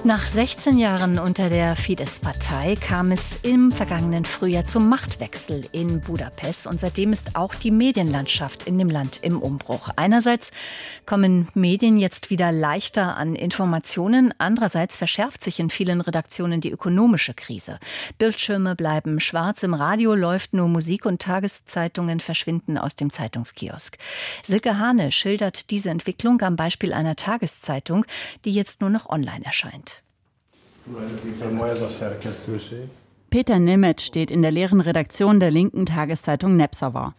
Nach 16 Jahren unter der Fidesz-Partei kam es im vergangenen Frühjahr zum Machtwechsel in Budapest und seitdem ist auch die Medienlandschaft in dem Land im Umbruch. Einerseits kommen Medien jetzt wieder leichter an Informationen, andererseits verschärft sich in vielen Redaktionen die ökonomische Krise. Bildschirme bleiben schwarz, im Radio läuft nur Musik und Tageszeitungen verschwinden aus dem Zeitungskiosk. Silke Hane schildert diese Entwicklung am Beispiel einer Tageszeitung, die jetzt nur noch online erscheint. Peter Nemeth steht in der leeren Redaktion der linken Tageszeitung Népszava.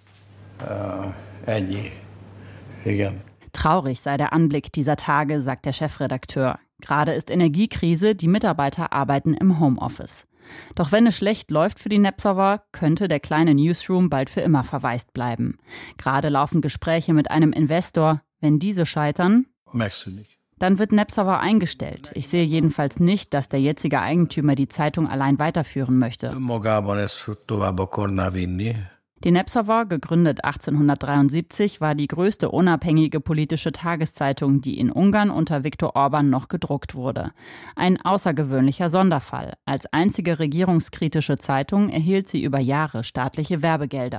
Traurig sei der Anblick dieser Tage, sagt der Chefredakteur. Gerade ist Energiekrise, die Mitarbeiter arbeiten im Homeoffice. Doch wenn es schlecht läuft für die Népszava, könnte der kleine Newsroom bald für immer verwaist bleiben. Gerade laufen Gespräche mit einem Investor. Wenn diese scheitern, dann wird Népszava eingestellt. Ich sehe jedenfalls nicht, dass der jetzige Eigentümer die Zeitung allein weiterführen möchte. Die Népszava, gegründet 1873, war die größte unabhängige politische Tageszeitung, die in Ungarn unter Viktor Orbán noch gedruckt wurde. Ein außergewöhnlicher Sonderfall. Als einzige regierungskritische Zeitung erhielt sie über Jahre staatliche Werbegelder.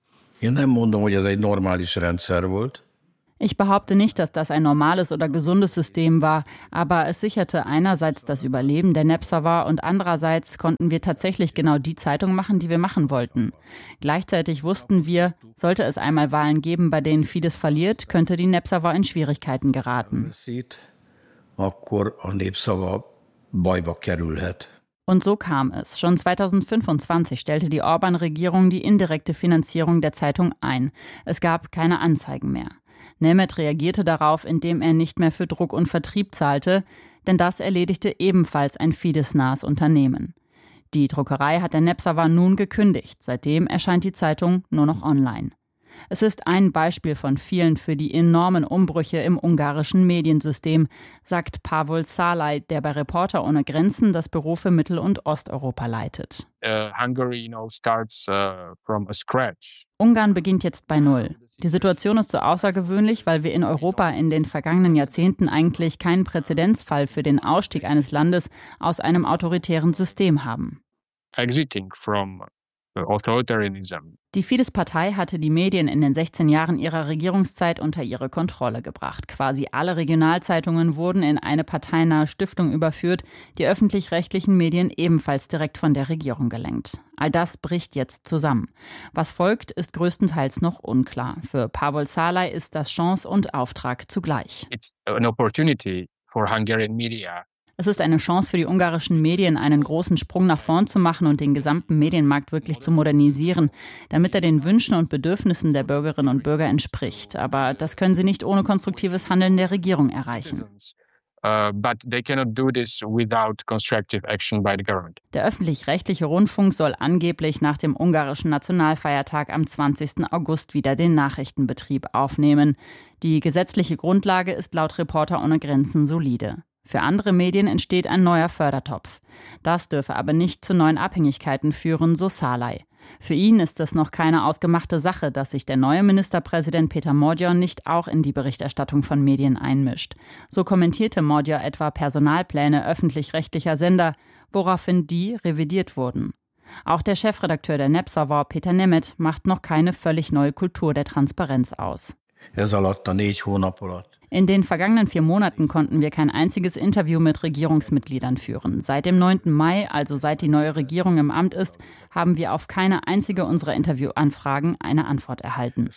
Ich behaupte nicht, dass das ein normales oder gesundes System war, aber es sicherte einerseits das Überleben der Népszava und andererseits konnten wir tatsächlich genau die Zeitung machen, die wir machen wollten. Gleichzeitig wussten wir, sollte es einmal Wahlen geben, bei denen Fidesz verliert, könnte die Népszava in Schwierigkeiten geraten. Und so kam es. Schon 2025 stellte die Orbán-Regierung die indirekte Finanzierung der Zeitung ein. Es gab keine Anzeigen mehr. Nemeth reagierte darauf, indem er nicht mehr für Druck und Vertrieb zahlte, denn das erledigte ebenfalls ein Fidesz-nahes Unternehmen. Die Druckerei hat der Népszava nun gekündigt. Seitdem erscheint die Zeitung nur noch online. Es ist ein Beispiel von vielen für die enormen Umbrüche im ungarischen Mediensystem, sagt Pavol Szalay, der bei Reporter ohne Grenzen das Büro für Mittel- und Osteuropa leitet. Ungarn beginnt jetzt bei Null. Die Situation ist so außergewöhnlich, weil wir in Europa in den vergangenen Jahrzehnten eigentlich keinen Präzedenzfall für den Ausstieg eines Landes aus einem autoritären System haben. Die Fidesz-Partei hatte die Medien in den 16 Jahren ihrer Regierungszeit unter ihre Kontrolle gebracht. Quasi alle Regionalzeitungen wurden in eine parteinahe Stiftung überführt, die öffentlich-rechtlichen Medien ebenfalls direkt von der Regierung gelenkt. All das bricht jetzt zusammen. Was folgt, ist größtenteils noch unklar. Für Pavol Szalay ist das Chance und Auftrag zugleich. Es ist eine Chance für die ungarischen Medien, einen großen Sprung nach vorn zu machen und den gesamten Medienmarkt wirklich zu modernisieren, damit er den Wünschen und Bedürfnissen der Bürgerinnen und Bürger entspricht. Aber das können sie nicht ohne konstruktives Handeln der Regierung erreichen. Der öffentlich-rechtliche Rundfunk soll angeblich nach dem ungarischen Nationalfeiertag am 20. August wieder den Nachrichtenbetrieb aufnehmen. Die gesetzliche Grundlage ist laut Reporter ohne Grenzen solide. Für andere Medien entsteht ein neuer Fördertopf. Das dürfe aber nicht zu neuen Abhängigkeiten führen, so Szalay. Für ihn ist es noch keine ausgemachte Sache, dass sich der neue Ministerpräsident Péter Magyar nicht auch in die Berichterstattung von Medien einmischt. So kommentierte Magyar etwa Personalpläne öffentlich-rechtlicher Sender, woraufhin die revidiert wurden. Auch der Chefredakteur der Népszava, Peter Nemeth, macht noch keine völlig neue Kultur der Transparenz aus. In den vergangenen 4 Monaten konnten wir kein einziges Interview mit Regierungsmitgliedern führen. Seit dem 9. Mai, also seit die neue Regierung im Amt ist, haben wir auf keine einzige unserer Interviewanfragen eine Antwort erhalten.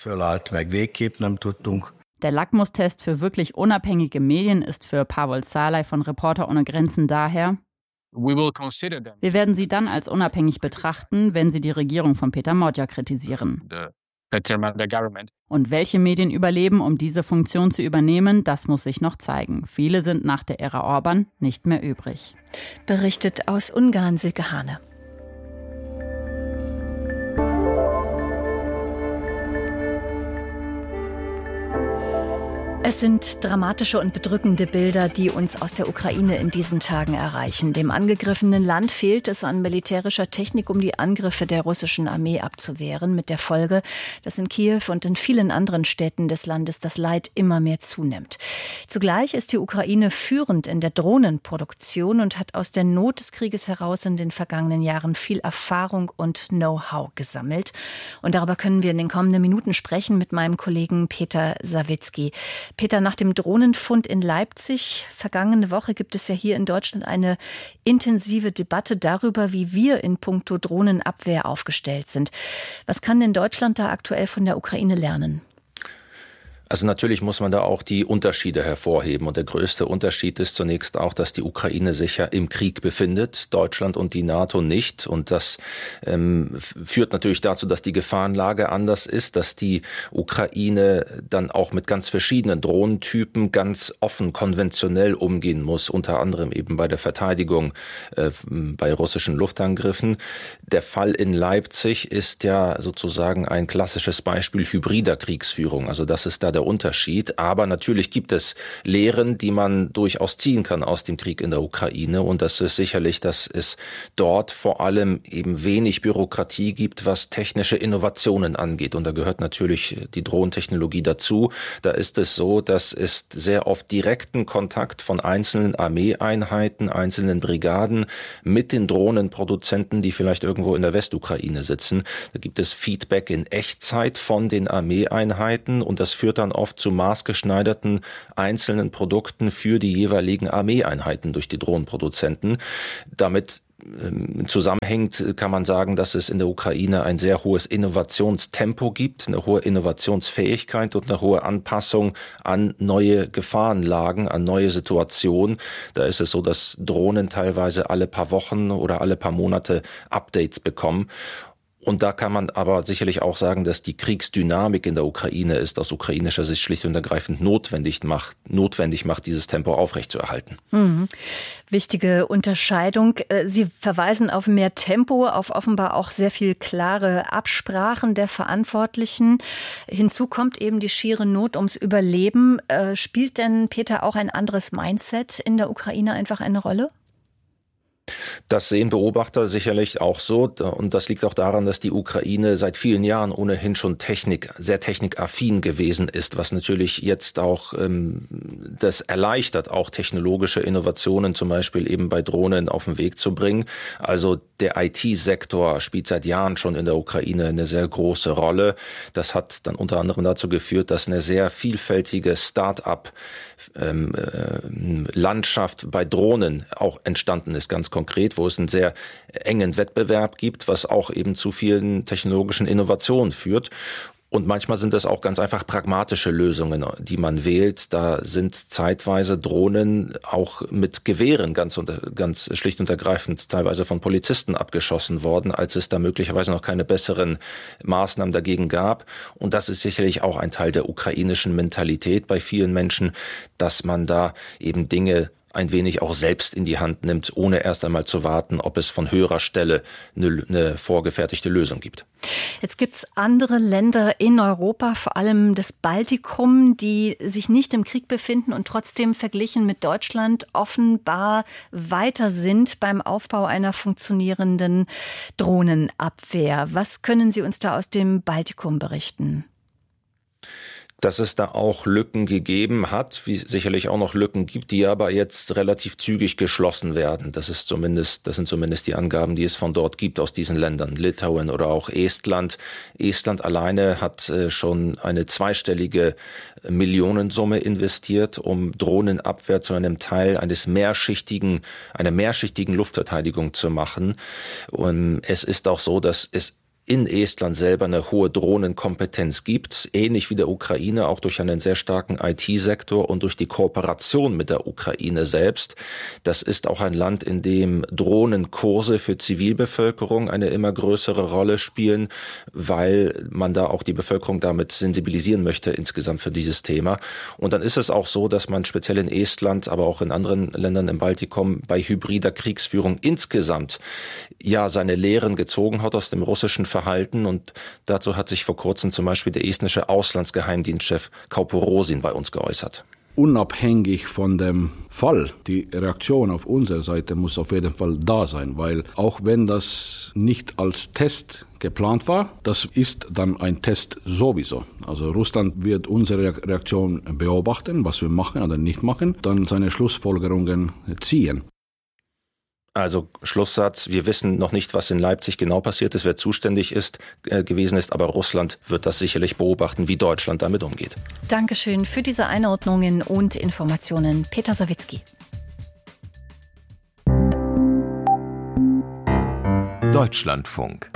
Der Lackmustest für wirklich unabhängige Medien ist für Pavol Szalay von Reporter ohne Grenzen daher: Wir werden sie dann als unabhängig betrachten, wenn sie die Regierung von Péter Magyar kritisieren. Und welche Medien überleben, um diese Funktion zu übernehmen, das muss sich noch zeigen. Viele sind nach der Ära Orbán nicht mehr übrig. Berichtet aus Ungarn Silke Hane. Es Das sind dramatische und bedrückende Bilder, die uns aus der Ukraine in diesen Tagen erreichen. Dem angegriffenen Land fehlt es an militärischer Technik, um die Angriffe der russischen Armee abzuwehren, mit der Folge, dass in Kiew und in vielen anderen Städten des Landes das Leid immer mehr zunimmt. Zugleich ist die Ukraine führend in der Drohnenproduktion und hat aus der Not des Krieges heraus in den vergangenen Jahren viel Erfahrung und Know-how gesammelt. Und darüber können wir in den kommenden Minuten sprechen mit meinem Kollegen Peter Sawicki. Peter, nach dem Drohnenfund in Leipzig vergangene Woche gibt es ja hier in Deutschland eine intensive Debatte darüber, wie wir in puncto Drohnenabwehr aufgestellt sind. Was kann denn Deutschland da aktuell von der Ukraine lernen? Also natürlich muss man da auch die Unterschiede hervorheben. Und der größte Unterschied ist zunächst auch, dass die Ukraine sich ja im Krieg befindet, Deutschland und die NATO nicht. Und das führt natürlich dazu, dass die Gefahrenlage anders ist, dass die Ukraine dann auch mit ganz verschiedenen Drohnentypen ganz offen konventionell umgehen muss, unter anderem eben bei der Verteidigung bei russischen Luftangriffen. Der Fall in Leipzig ist ja sozusagen ein klassisches Beispiel hybrider Kriegsführung. Also das ist da der Unterschied. Aber natürlich gibt es Lehren, die man durchaus ziehen kann aus dem Krieg in der Ukraine. Und das ist sicherlich, dass es dort vor allem eben wenig Bürokratie gibt, was technische Innovationen angeht. Und da gehört natürlich die Drohnentechnologie dazu. Da ist es so, dass es sehr oft direkten Kontakt von einzelnen Armeeeinheiten, einzelnen Brigaden mit den Drohnenproduzenten, die vielleicht irgendwo in der Westukraine sitzen. Da gibt es Feedback in Echtzeit von den Armeeeinheiten und das führt dann oft zu maßgeschneiderten einzelnen Produkten für die jeweiligen Armeeeinheiten durch die Drohnenproduzenten. Damit zusammenhängt, kann man sagen, dass es in der Ukraine ein sehr hohes Innovationstempo gibt, eine hohe Innovationsfähigkeit und eine hohe Anpassung an neue Gefahrenlagen, an neue Situationen. Da ist es so, dass Drohnen teilweise alle paar Wochen oder alle paar Monate Updates bekommen. Und da kann man aber sicherlich auch sagen, dass die Kriegsdynamik in der Ukraine ist aus ukrainischer Sicht schlicht und ergreifend notwendig macht, dieses Tempo aufrechtzuerhalten. Wichtige Unterscheidung. Sie verweisen auf mehr Tempo, auf offenbar auch sehr viel klare Absprachen der Verantwortlichen. Hinzu kommt eben die schiere Not ums Überleben. Spielt denn, Peter, auch ein anderes Mindset in der Ukraine einfach eine Rolle? Das sehen Beobachter sicherlich auch so. Und das liegt auch daran, dass die Ukraine seit vielen Jahren ohnehin schon sehr technikaffin gewesen ist, was natürlich jetzt auch das erleichtert, auch technologische Innovationen zum Beispiel eben bei Drohnen auf den Weg zu bringen. Also der IT-Sektor spielt seit Jahren schon in der Ukraine eine sehr große Rolle. Das hat dann unter anderem dazu geführt, dass eine sehr vielfältige Start-up-Landschaft bei Drohnen auch entstanden ist, ganz konkret, wo es einen sehr engen Wettbewerb gibt, was auch eben zu vielen technologischen Innovationen führt. Und manchmal sind es auch ganz einfach pragmatische Lösungen, die man wählt. Da sind zeitweise Drohnen auch mit Gewehren ganz schlicht und ergreifend teilweise von Polizisten abgeschossen worden, als es da möglicherweise noch keine besseren Maßnahmen dagegen gab. Und das ist sicherlich auch ein Teil der ukrainischen Mentalität bei vielen Menschen, dass man da eben Dinge ein wenig auch selbst in die Hand nimmt, ohne erst einmal zu warten, ob es von höherer Stelle eine vorgefertigte Lösung gibt. Jetzt gibt es andere Länder in Europa, vor allem das Baltikum, die sich nicht im Krieg befinden und trotzdem verglichen mit Deutschland offenbar weiter sind beim Aufbau einer funktionierenden Drohnenabwehr. Was können Sie uns da aus dem Baltikum berichten? Dass es da auch Lücken gegeben hat, wie es sicherlich auch noch Lücken gibt, die aber jetzt relativ zügig geschlossen werden. Das sind zumindest die Angaben, die es von dort gibt aus diesen Ländern, Litauen oder auch Estland. Estland alleine hat schon eine zweistellige Millionensumme investiert, um Drohnenabwehr zu einem Teil einer mehrschichtigen Luftverteidigung zu machen. Und es ist auch so, dass es in Estland selber eine hohe Drohnenkompetenz gibt, ähnlich wie der Ukraine, auch durch einen sehr starken IT-Sektor und durch die Kooperation mit der Ukraine selbst. Das ist auch ein Land, in dem Drohnenkurse für Zivilbevölkerung eine immer größere Rolle spielen, weil man da auch die Bevölkerung damit sensibilisieren möchte insgesamt für dieses Thema. Und dann ist es auch so, dass man speziell in Estland, aber auch in anderen Ländern im Baltikum bei hybrider Kriegsführung insgesamt ja seine Lehren gezogen hat aus dem russischen verhalten. Und dazu hat sich vor kurzem zum Beispiel der estnische Auslandsgeheimdienstchef Kaupo Rosin bei uns geäußert. Unabhängig von dem Fall, die Reaktion auf unserer Seite muss auf jeden Fall da sein, weil auch wenn das nicht als Test geplant war, das ist dann ein Test sowieso. Also Russland wird unsere Reaktion beobachten, was wir machen oder nicht machen, dann seine Schlussfolgerungen ziehen. Also Schlusssatz, wir wissen noch nicht, was in Leipzig genau passiert ist, wer zuständig gewesen ist, aber Russland wird das sicherlich beobachten, wie Deutschland damit umgeht. Dankeschön für diese Einordnungen und Informationen, Peter Sawicki. Deutschlandfunk.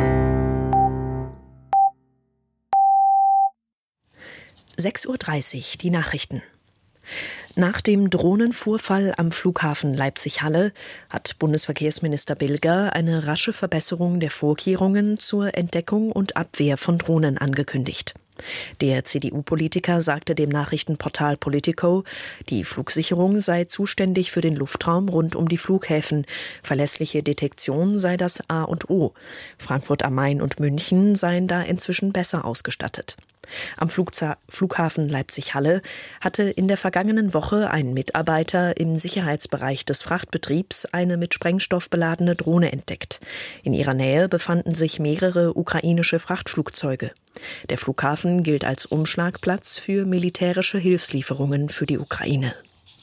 (6:30 Uhr), die Nachrichten. Nach dem Drohnenvorfall am Flughafen Leipzig-Halle hat Bundesverkehrsminister Bilger eine rasche Verbesserung der Vorkehrungen zur Entdeckung und Abwehr von Drohnen angekündigt. Der CDU-Politiker sagte dem Nachrichtenportal Politico, die Flugsicherung sei zuständig für den Luftraum rund um die Flughäfen. Verlässliche Detektion sei das A und O. Frankfurt am Main und München seien da inzwischen besser ausgestattet. Am Flughafen Leipzig-Halle hatte in der vergangenen Woche ein Mitarbeiter im Sicherheitsbereich des Frachtbetriebs eine mit Sprengstoff beladene Drohne entdeckt. In ihrer Nähe befanden sich mehrere ukrainische Frachtflugzeuge. Der Flughafen gilt als Umschlagplatz für militärische Hilfslieferungen für die Ukraine.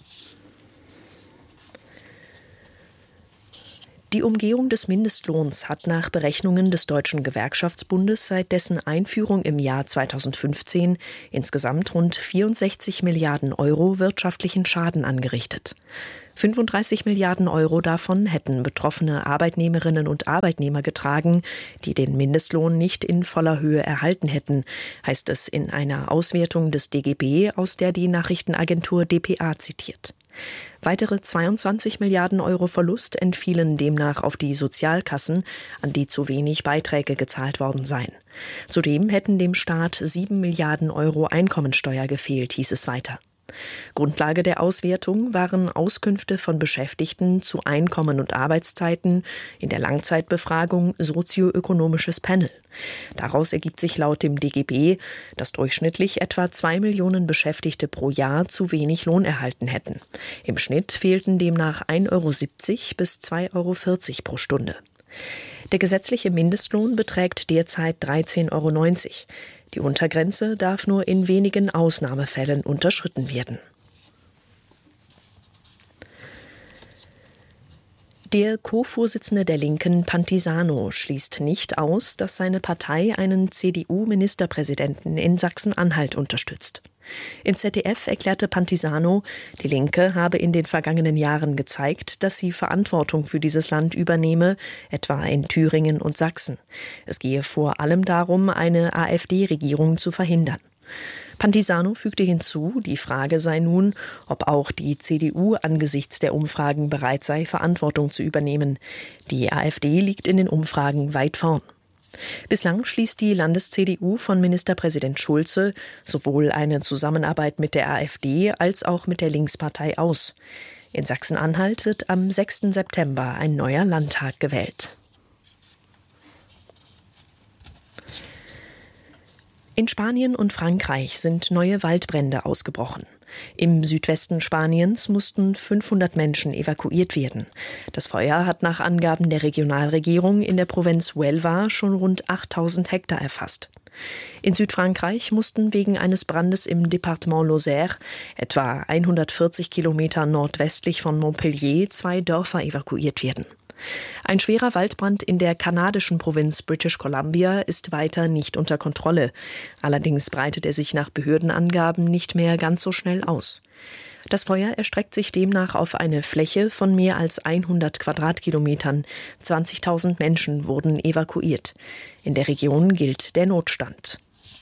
Die Umgehung des Mindestlohns hat nach Berechnungen des Deutschen Gewerkschaftsbundes seit dessen Einführung im Jahr 2015 insgesamt rund 64 Milliarden Euro wirtschaftlichen Schaden angerichtet. 35 Milliarden Euro davon hätten betroffene Arbeitnehmerinnen und Arbeitnehmer getragen, die den Mindestlohn nicht in voller Höhe erhalten hätten, heißt es in einer Auswertung des DGB, aus der die Nachrichtenagentur dpa zitiert. Weitere 22 Milliarden Euro Verlust entfielen demnach auf die Sozialkassen, an die zu wenig Beiträge gezahlt worden seien. Zudem hätten dem Staat 7 Milliarden Euro Einkommensteuer gefehlt, hieß es weiter. Grundlage der Auswertung waren Auskünfte von Beschäftigten zu Einkommen und Arbeitszeiten, in der Langzeitbefragung sozioökonomisches Panel. Daraus ergibt sich laut dem DGB, dass durchschnittlich etwa 2 Millionen Beschäftigte pro Jahr zu wenig Lohn erhalten hätten. Im Schnitt fehlten demnach 1,70 € bis 2,40 € pro Stunde. Der gesetzliche Mindestlohn beträgt derzeit 13,90 €. Die Untergrenze darf nur in wenigen Ausnahmefällen unterschritten werden. Der Co-Vorsitzende der Linken, Pantisano, schließt nicht aus, dass seine Partei einen CDU-Ministerpräsidenten in Sachsen-Anhalt unterstützt. Im ZDF erklärte Pantisano, die Linke habe in den vergangenen Jahren gezeigt, dass sie Verantwortung für dieses Land übernehme, etwa in Thüringen und Sachsen. Es gehe vor allem darum, eine AfD-Regierung zu verhindern. Pantisano fügte hinzu, die Frage sei nun, ob auch die CDU angesichts der Umfragen bereit sei, Verantwortung zu übernehmen. Die AfD liegt in den Umfragen weit vorn. Bislang schließt die Landes-CDU von Ministerpräsident Schulze sowohl eine Zusammenarbeit mit der AfD als auch mit der Linkspartei aus. In Sachsen-Anhalt wird am 6. September ein neuer Landtag gewählt. In Spanien und Frankreich sind neue Waldbrände ausgebrochen. Im Südwesten Spaniens mussten 500 Menschen evakuiert werden. Das Feuer hat nach Angaben der Regionalregierung in der Provinz Huelva schon rund 8000 Hektar erfasst. In Südfrankreich mussten wegen eines Brandes im Departement Lozère, etwa 140 Kilometer nordwestlich von Montpellier, 2 Dörfer evakuiert werden. Ein schwerer Waldbrand in der kanadischen Provinz British Columbia ist weiter nicht unter Kontrolle. Allerdings breitet er sich nach Behördenangaben nicht mehr ganz so schnell aus. Das Feuer erstreckt sich demnach auf eine Fläche von mehr als 100 Quadratkilometern. 20.000 Menschen wurden evakuiert. In der Region gilt der Notstand.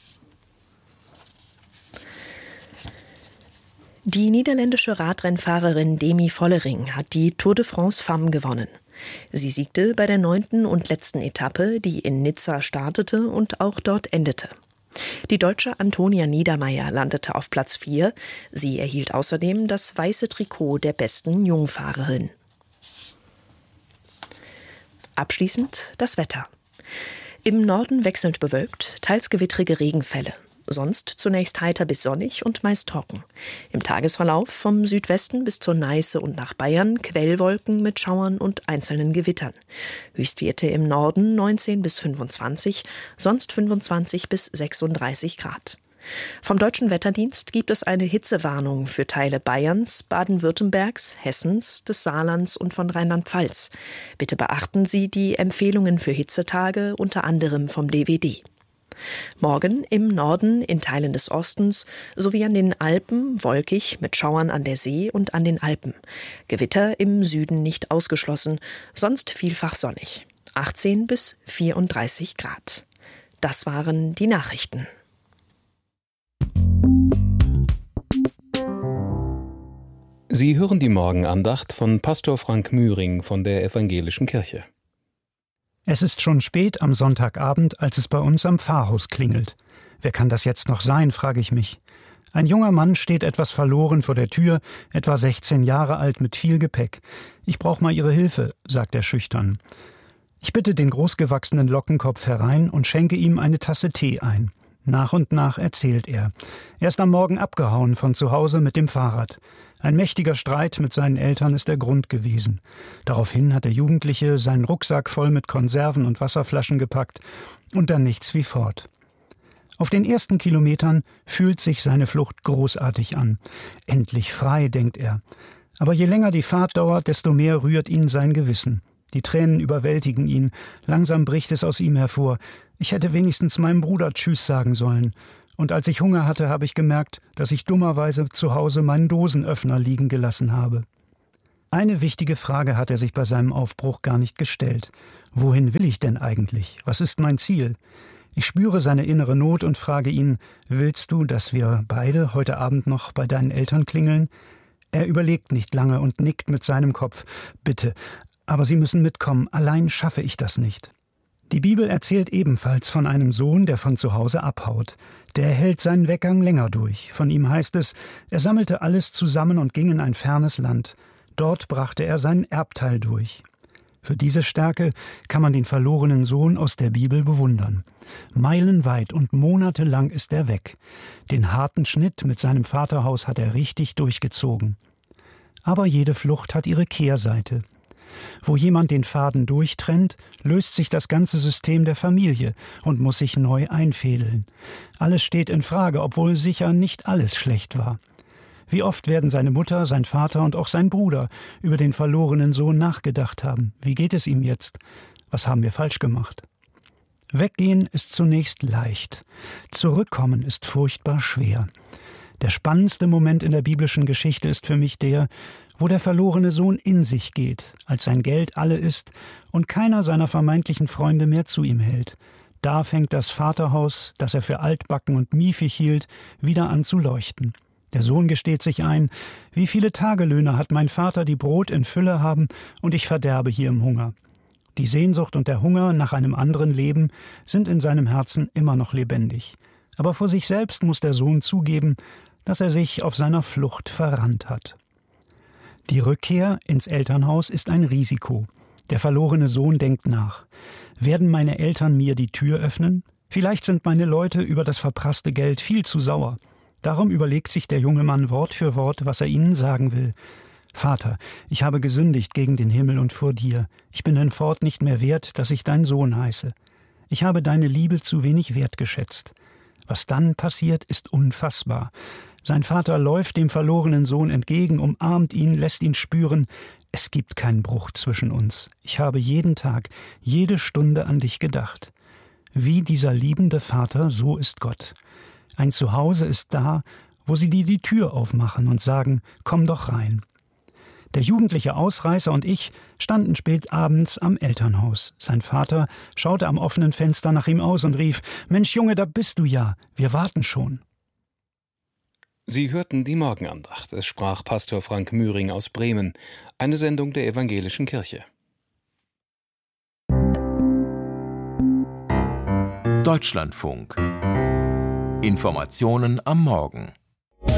Die niederländische Radrennfahrerin Demi Vollering hat die Tour de France Femmes gewonnen. Sie siegte bei der 9. und letzten Etappe, die in Nizza startete und auch dort endete. Die Deutsche Antonia Niedermeier landete auf Platz 4. Sie erhielt außerdem das weiße Trikot der besten Jungfahrerin. Abschließend das Wetter. Im Norden wechselnd bewölkt, teils gewittrige Regenfälle. Sonst zunächst heiter bis sonnig und meist trocken. Im Tagesverlauf vom Südwesten bis zur Neiße und nach Bayern Quellwolken mit Schauern und einzelnen Gewittern. Höchstwerte im Norden 19 bis 25, sonst 25 bis 36 Grad. Vom Deutschen Wetterdienst gibt es eine Hitzewarnung für Teile Bayerns, Baden-Württembergs, Hessens, des Saarlands und von Rheinland-Pfalz. Bitte beachten Sie die Empfehlungen für Hitzetage, unter anderem vom DWD. Morgen im Norden, in Teilen des Ostens sowie an den Alpen wolkig mit Schauern an der See und an den Alpen. Gewitter im Süden nicht ausgeschlossen, sonst vielfach sonnig. 18 bis 34 Grad. Das waren die Nachrichten. Sie hören die Morgenandacht von Pastor Frank Mühring von der Evangelischen Kirche. Es ist schon spät am Sonntagabend, als es bei uns am Pfarrhaus klingelt. Wer kann das jetzt noch sein, frage ich mich. Ein junger Mann steht etwas verloren vor der Tür, etwa 16 Jahre alt mit viel Gepäck. Ich brauche mal Ihre Hilfe, sagt er schüchtern. Ich bitte den großgewachsenen Lockenkopf herein und schenke ihm eine Tasse Tee ein. Nach und nach erzählt er. Er ist am Morgen abgehauen von zu Hause mit dem Fahrrad. Ein mächtiger Streit mit seinen Eltern ist der Grund gewesen. Daraufhin hat der Jugendliche seinen Rucksack voll mit Konserven und Wasserflaschen gepackt und dann nichts wie fort. Auf den ersten Kilometern fühlt sich seine Flucht großartig an. Endlich frei, denkt er. Aber je länger die Fahrt dauert, desto mehr rührt ihn sein Gewissen. Die Tränen überwältigen ihn. Langsam bricht es aus ihm hervor. Ich hätte wenigstens meinem Bruder Tschüss sagen sollen. Und als ich Hunger hatte, habe ich gemerkt, dass ich dummerweise zu Hause meinen Dosenöffner liegen gelassen habe. Eine wichtige Frage hat er sich bei seinem Aufbruch gar nicht gestellt. Wohin will ich denn eigentlich? Was ist mein Ziel? Ich spüre seine innere Not und frage ihn, willst du, dass wir beide heute Abend noch bei deinen Eltern klingeln? Er überlegt nicht lange und nickt mit seinem Kopf. Bitte, aber Sie müssen mitkommen, allein schaffe ich das nicht. Die Bibel erzählt ebenfalls von einem Sohn, der von zu Hause abhaut. Der hält seinen Weggang länger durch. Von ihm heißt es, er sammelte alles zusammen und ging in ein fernes Land. Dort brachte er seinen Erbteil durch. Für diese Stärke kann man den verlorenen Sohn aus der Bibel bewundern. Meilenweit und monatelang ist er weg. Den harten Schnitt mit seinem Vaterhaus hat er richtig durchgezogen. Aber jede Flucht hat ihre Kehrseite. Wo jemand den Faden durchtrennt, löst sich das ganze System der Familie und muss sich neu einfädeln. Alles steht in Frage, obwohl sicher nicht alles schlecht war. Wie oft werden seine Mutter, sein Vater und auch sein Bruder über den verlorenen Sohn nachgedacht haben. Wie geht es ihm jetzt? Was haben wir falsch gemacht? Weggehen ist zunächst leicht. Zurückkommen ist furchtbar schwer. Der spannendste Moment in der biblischen Geschichte ist für mich der, wo der verlorene Sohn in sich geht, als sein Geld alle ist und keiner seiner vermeintlichen Freunde mehr zu ihm hält. Da fängt das Vaterhaus, das er für altbacken und miefig hielt, wieder an zu leuchten. Der Sohn gesteht sich ein, wie viele Tagelöhner hat mein Vater, die Brot in Fülle haben, und ich verderbe hier im Hunger. Die Sehnsucht und der Hunger nach einem anderen Leben sind in seinem Herzen immer noch lebendig. Aber vor sich selbst muss der Sohn zugeben, dass er sich auf seiner Flucht verrannt hat. Die Rückkehr ins Elternhaus ist ein Risiko. Der verlorene Sohn denkt nach. Werden meine Eltern mir die Tür öffnen? Vielleicht sind meine Leute über das verprasste Geld viel zu sauer. Darum überlegt sich der junge Mann Wort für Wort, was er ihnen sagen will. Vater, ich habe gesündigt gegen den Himmel und vor dir. Ich bin hinfort nicht mehr wert, dass ich dein Sohn heiße. Ich habe deine Liebe zu wenig wertgeschätzt. Was dann passiert, ist unfassbar. Sein Vater läuft dem verlorenen Sohn entgegen, umarmt ihn, lässt ihn spüren, es gibt keinen Bruch zwischen uns. Ich habe jeden Tag, jede Stunde an dich gedacht. Wie dieser liebende Vater, so ist Gott. Ein Zuhause ist da, wo sie dir die Tür aufmachen und sagen, komm doch rein. Der jugendliche Ausreißer und ich standen spät abends am Elternhaus. Sein Vater schaute am offenen Fenster nach ihm aus und rief, Mensch Junge, da bist du ja, wir warten schon. Sie hörten die Morgenandacht. Es sprach Pastor Frank Mühring aus Bremen, eine Sendung der Evangelischen Kirche. Deutschlandfunk. Informationen am Morgen.